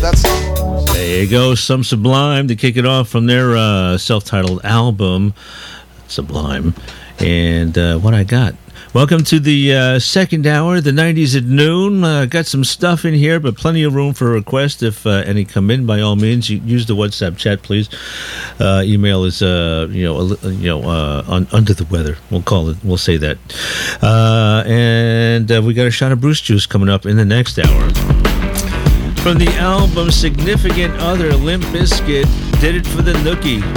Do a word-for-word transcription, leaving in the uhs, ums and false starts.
That's There you go, some Sublime to kick it off from their uh, self-titled album, Sublime. And uh, what I got. Welcome to the uh, second hour, the nineties at noon. Uh, got some stuff in here, but plenty of room for requests. If uh, any come in, by all means, you use the WhatsApp chat, please. Uh, email is, uh, you know, uh, you know, uh, un- under the weather. We'll call it. We'll say that. Uh, and uh, we got a shot of Bruce Juice coming up in the next hour. From the album Significant Other, Limp Bizkit did it for the Nookie.